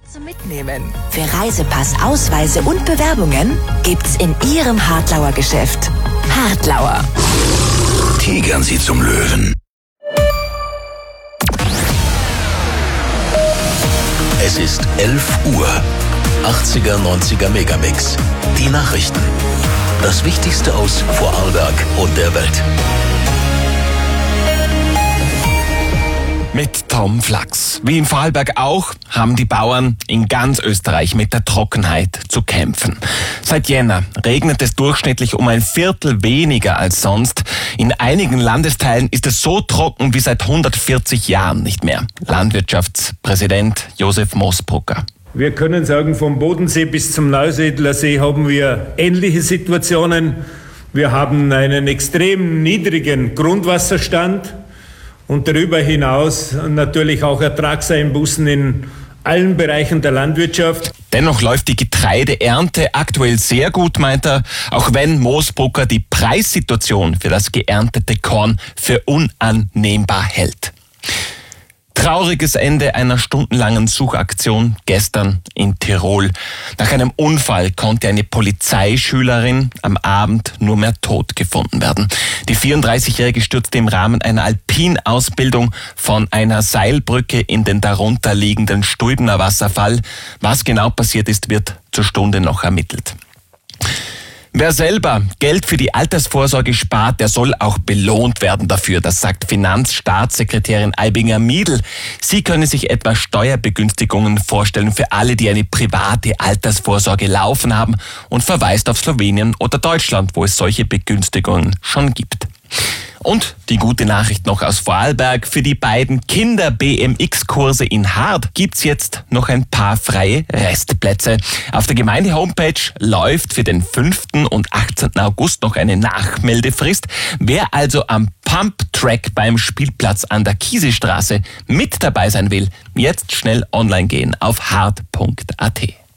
zum Mitnehmen. Für Reisepass, Ausweise und Bewerbungen gibt's in Ihrem Hartlauer Geschäft. Hartlauer. Tigern Sie zum Löwen. Es ist 11 Uhr. 80er, 90er Megamix. Die Nachrichten. Das Wichtigste aus Vorarlberg und der Welt. Mit Tom Flachs. Wie in Vorarlberg auch, haben die Bauern in ganz Österreich mit der Trockenheit zu kämpfen. Seit Jänner regnet es durchschnittlich um ein Viertel weniger als sonst. In einigen Landesteilen ist es so trocken wie seit 140 Jahren nicht mehr. Landwirtschaftspräsident Josef Moosbrucker. Wir können sagen, vom Bodensee bis zum Neusiedler See haben wir ähnliche Situationen. Wir haben einen extrem niedrigen Grundwasserstand und darüber hinaus natürlich auch Ertragseinbußen in allen Bereichen der Landwirtschaft. Dennoch läuft die Getreideernte aktuell sehr gut, meint er, auch wenn Moosbrucker die Preissituation für das geerntete Korn für unannehmbar hält. Trauriges Ende einer stundenlangen Suchaktion gestern in Tirol. Nach einem Unfall konnte eine Polizeischülerin am Abend nur mehr tot gefunden werden. Die 34-Jährige stürzte im Rahmen einer Alpinausbildung von einer Seilbrücke in den darunter liegenden Stulbener Wasserfall. Was genau passiert ist, wird zur Stunde noch ermittelt. Wer selber Geld für die Altersvorsorge spart, der soll auch belohnt werden dafür. Das sagt Finanzstaatssekretärin Aibinger-Miedl. Sie könne sich etwa Steuerbegünstigungen vorstellen für alle, die eine private Altersvorsorge laufen haben, und verweist auf Slowenien oder Deutschland, wo es solche Begünstigungen schon gibt. Und die gute Nachricht noch aus Vorarlberg: Für die beiden Kinder-BMX-Kurse in Hard gibt's jetzt noch ein paar freie Restplätze. Auf der Gemeinde-Homepage läuft für den 5. und 18. August noch eine Nachmeldefrist. Wer also am Pump-Track beim Spielplatz an der Kiesestraße mit dabei sein will, jetzt schnell online gehen auf hard.at.